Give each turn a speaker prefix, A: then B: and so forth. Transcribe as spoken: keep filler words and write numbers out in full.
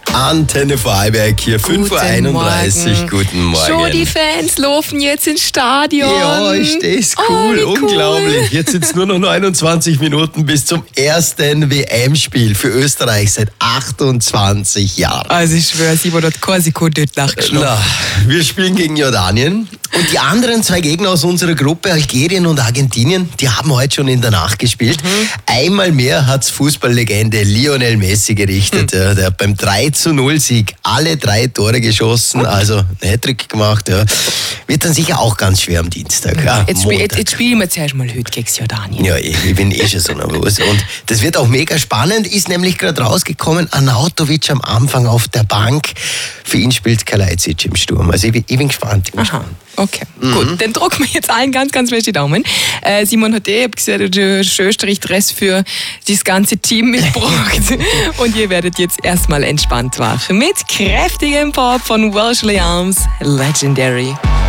A: Antenne Vorarlberg hier, fünf Uhr einunddreißig. Guten Morgen.
B: Schon die Fans laufen jetzt ins Stadion.
A: Ja, ist das cool,
B: oh,
A: unglaublich.
B: Cool.
A: Jetzt sind es nur noch neunundzwanzig Minuten bis zum ersten W M-Spiel für Österreich seit achtundzwanzig Jahren.
B: Also ich schwöre, sie wurde dort kein Sekunde nachgeschlagen.
A: Na, wir spielen gegen Jordanien. Und die anderen zwei Gegner aus unserer Gruppe, Algerien und Argentinien, die haben heute schon in der Nacht gespielt. Mhm. Einmal mehr hat's Fußballlegende Lionel Messi gerichtet. Mhm. Ja, der hat beim drei zu null Sieg alle drei Tore geschossen, also einen Hattrick gemacht. Ja. Wird dann sicher auch ganz schwer am Dienstag. Ja,
B: jetzt, spiel, jetzt, jetzt spielen wir zuerst mal heute gegen Jordanien.
A: Ja, ich, ich bin eh schon so nervös. Und das wird auch mega spannend. Ist nämlich gerade rausgekommen, Arnautovic am Anfang auf der Bank. Für ihn spielt Kalajdzic im Sturm. Also ich bin, ich bin gespannt. Ich bin
B: Aha.
A: gespannt.
B: Okay, mhm. Gut, dann drücken wir jetzt allen ganz, ganz fest die Daumen. Äh, Simon hat eh gesagt, den Schöstrich-Dress für das ganze Team mitgebracht. Und ihr werdet jetzt erstmal entspannt wachen mit kräftigem Pop von Welshly Arms, Legendary.